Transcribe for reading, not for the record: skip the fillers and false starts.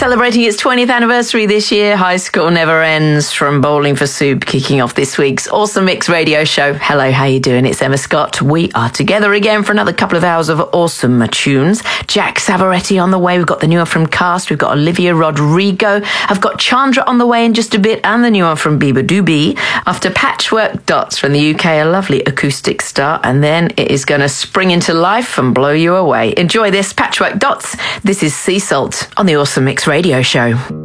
Celebrating its 20th anniversary this year, High School Never Ends from Bowling for Soup, kicking off this week's Awesome Mix radio show. Hello, how you doing? It's Emma Scott. We are together again for another couple of hours of awesome tunes. Jack Savoretti on the way. We've got the new one from Cast. We've got Olivia Rodrigo. I've got Chandra on the way in just a bit, and the new one from Bieber Doobie. After Patchwork Dots from the UK, a lovely acoustic start, and then it is going to spring into life and blow you away. Enjoy this, Patchwork Dots. This is Sea Salt on the Awesome Mix radio show.